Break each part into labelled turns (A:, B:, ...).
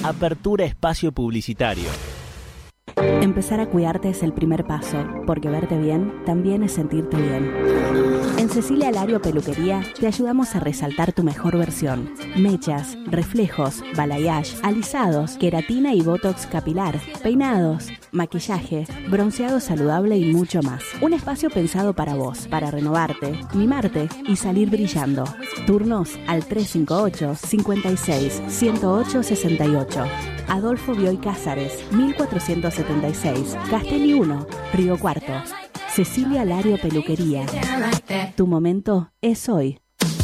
A: Apertura espacio publicitario.
B: Empezar a cuidarte es el primer paso, porque verte bien también es sentirte bien. En Cecilia Lario Peluquería te ayudamos a resaltar tu mejor versión. Mechas, reflejos, balayage, alisados, queratina y botox capilar, peinados, maquillaje, bronceado saludable y mucho más. Un espacio pensado para vos, para renovarte, mimarte y salir brillando. Turnos al 358-56-108-68. Adolfo Bioy Cázares, 1476, Castelli 1, Río Cuarto. Cecilia Lario Peluquería. Tu momento es hoy.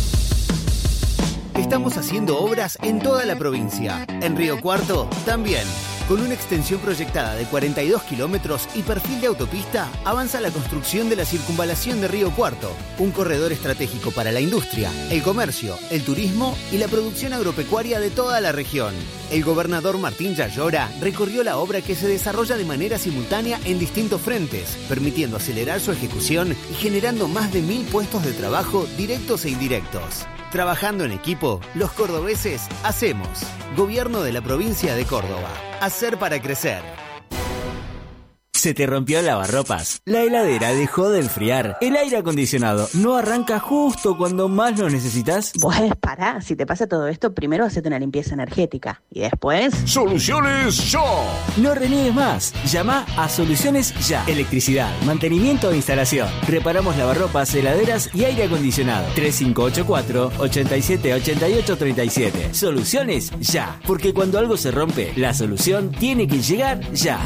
C: Estamos haciendo obras en toda la provincia. En Río Cuarto también. Con una extensión proyectada de 42 kilómetros y perfil de autopista, avanza la construcción de la circunvalación de Río Cuarto, un corredor estratégico para la industria, el comercio, el turismo y la producción agropecuaria de toda la región. El gobernador Martín Yayora recorrió la obra, que se desarrolla de manera simultánea en distintos frentes, permitiendo acelerar su ejecución y generando más de 1.000 puestos de trabajo directos e indirectos. Trabajando en equipo, los cordobeses hacemos. Gobierno de la provincia de Córdoba. Hacer para crecer.
D: ¿Se te rompió el lavarropas? La heladera dejó de enfriar. El aire acondicionado no arranca justo cuando más lo necesitas.
B: Pues pará, si te pasa todo esto, primero hacete una limpieza energética y después...
E: ¡Soluciones Ya!
D: No reniegues más. Llama a Soluciones Ya. Electricidad, mantenimiento e instalación. Reparamos lavarropas, heladeras y aire acondicionado. 3584-878837. Soluciones Ya. Porque cuando algo se rompe, la solución tiene que llegar ya.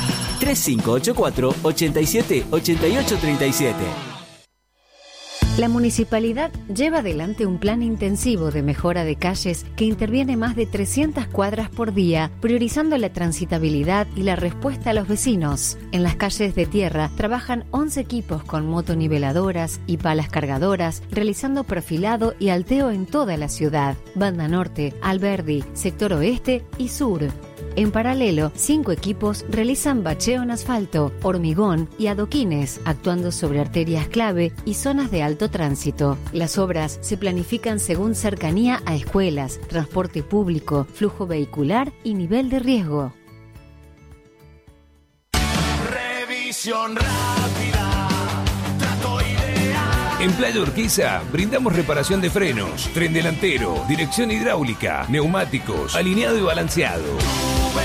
D: 3584-878837.
F: La municipalidad lleva adelante un plan intensivo de mejora de calles que interviene más de 300 cuadras por día, priorizando la transitabilidad y la respuesta a los vecinos. En las calles de tierra trabajan 11 equipos con motoniveladoras y palas cargadoras, realizando perfilado y alteo en toda la ciudad. Banda Norte, Alberdi, Sector Oeste y Sur. En paralelo, 5 equipos realizan bacheo en asfalto, hormigón y adoquines, actuando sobre arterias clave y zonas de alto tránsito. Las obras se planifican según cercanía a escuelas, transporte público, flujo vehicular y nivel de riesgo.
E: Revisión rápida. Trato ideal.
G: En Playa Urquiza brindamos reparación de frenos, tren delantero, dirección hidráulica, neumáticos, alineado y balanceado.